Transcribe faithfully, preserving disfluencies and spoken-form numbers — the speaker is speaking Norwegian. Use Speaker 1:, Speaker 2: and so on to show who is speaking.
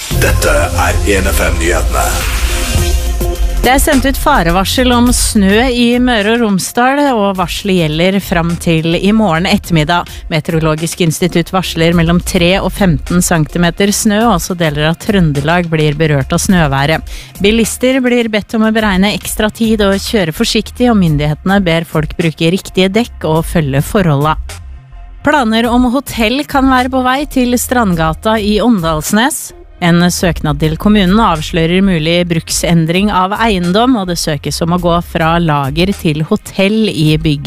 Speaker 1: Dette er en F M-nyhetene.
Speaker 2: Det er sendt ut farevarsel om snø i Møre og Romsdal, og varselet gjelder frem til i morgen ettermiddag. Meteorologisk institutt varsler mellom tre og femten centimeter snø, og også deler av Trøndelag blir berørt av snøværet. Bilister blir bedt om å beregne ekstra tid og kjøre forsiktig, og myndighetene ber folk bruke riktige dekk og følge forholdene. Planer om hotell kan være på vei til Strandgata i Åndalsnes. En søknad til kommunen avslører mulig bruksendring av eiendom, og det søkes om å gå fra lager til hotell i bygget.